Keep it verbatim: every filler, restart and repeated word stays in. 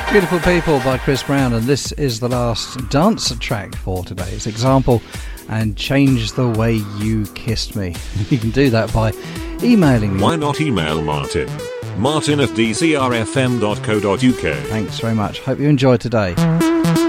Beautiful People by Chris Brown, and this is the last dance track for today's example, and Change the Way You Kissed Me. You can do that by emailing me. Why not email Martin? Martin at d c r f m dot co dot u k. Thanks very much. Hope you enjoyed today.